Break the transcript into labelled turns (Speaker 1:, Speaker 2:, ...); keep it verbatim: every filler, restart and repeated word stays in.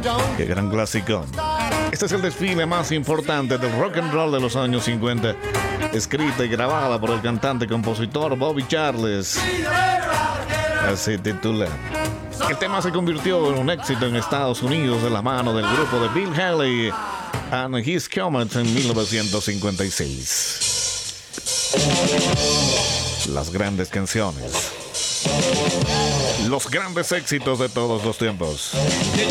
Speaker 1: Qué gran clásico. Este es el desfile más importante del rock and roll de los años cincuenta, escrita y grabada por el cantante y compositor Bobby Charles. Así titula. El tema se convirtió en un éxito en Estados Unidos de la mano del grupo de Bill Haley and His Comets en mil novecientos cincuenta y seis. Las grandes canciones, los grandes éxitos de todos los tiempos.